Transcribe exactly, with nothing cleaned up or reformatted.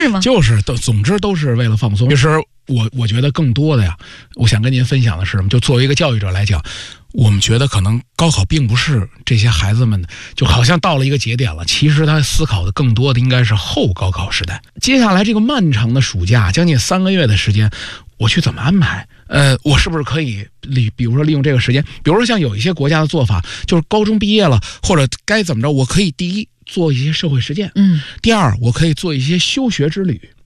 是吗？ 就是都，总之都是为了放松。其实我我觉得更多的呀，我想跟您分享的是什么？就作为一个教育者来讲，我们觉得可能高考并不是这些孩子们就好像到了一个节点了，其实他思考的更多的应该是后高考时代。接下来这个漫长的暑假，将近三个月的时间，我去怎么安排？呃，我是不是可以利，比如说利用这个时间，比如说像有一些国家的做法，就是高中毕业了，或者该怎么着，我可以第一做一些社会实践， 嗯， 第二我可以做一些休学之旅。